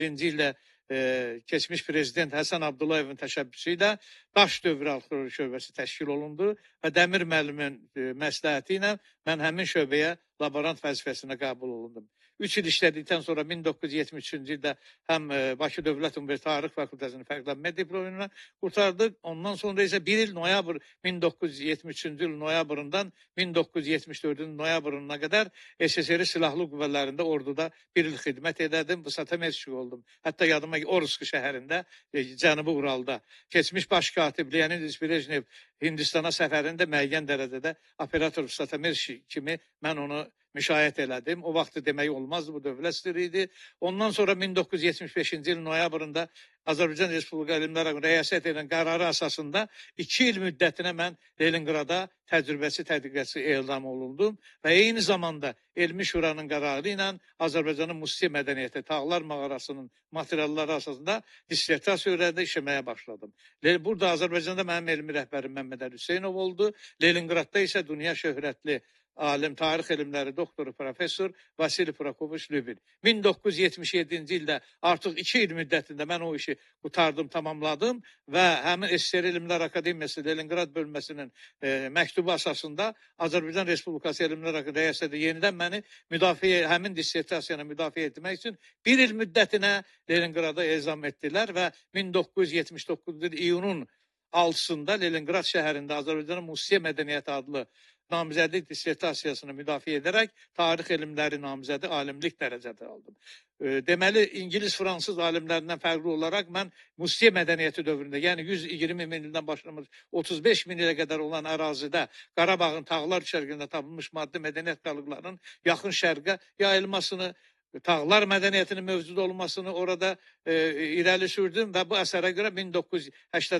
ildə keçmiş prezident Həsən Abdullayevin təşəbbüsü ilə Daş dövrü arxeoloji şöbəsi təşkil olundu və Dəmir müəllimin məsləhəti ilə mən həmin şöbəyə laborant vəzifəsinə qəbul olundum. 3 il işlədikdən sonra 1973-cü ildə həm Bakı Dövlət Universiteti Tarix Fakültəsinin fərqlənmə diplomunu qurtardıq. Ondan sonra isə 1 il noyabr 1973-cü il noyabrından 1974-cü noyabrına qədər SSR Silahlı Qüvvələrində orduda 1 il xidmət edədim. Vüsata məşğul oldum. Hətta yadıma Orsk şəhərində, Cənubi Uralda keçmiş baş katib Leonid İlyiç Hindistana səfərində müəyyən dərəcədə operator Vüsata kimi mən onu müşahidə elədim. O vaxt demək olmazdı, bu dövlət sirri idi. Ondan sonra 1975-ci il noyabrında Azərbaycan Respublika Elmlər Akademiyasının rəyasət edən qərarı əsasında 2 il müddətinə mən Leninqrada təcrübəsi tədqiqatçı elan olundum və eyni zamanda Elmi Şuranın qərarı ilə Azərbaycanın musiqi mədəniyyəti, Tağlar mağarasının materialları əsasında dissertasiya öyrəndə işləməyə başladım. Burada Azərbaycanda mənim elmi rəhbərim Məmməd Əli Hüseynov oldu. Leninqradda isə dünya şöhrətli alim, tarix elmləri doktoru, professor Vasili Prokofiç Lübin. 1977-ci ildə artıq 2 il müddətində mən o işi qutardım, tamamladım və həmin SSR Elmlər Akademiyası Leninqrad bölməsinin məktubu əsasında Azərbaycan Respublikası Elmlər Akademiyası yenidən məni həmin dissertasiyanı müdafiə etmək üçün 1 il müddətinə Leninqrada ezam etdilər və 1979-cu il iyunun 6-sında Leninqrad şəhərində Azərbaycanın musiqi mədəniyyəti adlı namizədlik dissertasiyasını müdafiə edərək tarix elmləri namizədi alimlik dərəcədə aldım. Deməli, İngilis-Fransız alimlərindən fərqli olaraq mən musiqi mədəniyyəti dövründə, yəni 120 min ildən başlamış 35 min ilə qədər olan ərazidə Qarabağın Tağlar düşərgəsində tapılmış maddi mədəniyyət qalıqlarının yaxın şərqə yayılmasını, Tağlar mədəniyyətinin mövcud olmasını orada irəli sürdüm və bu əsərə görə 1980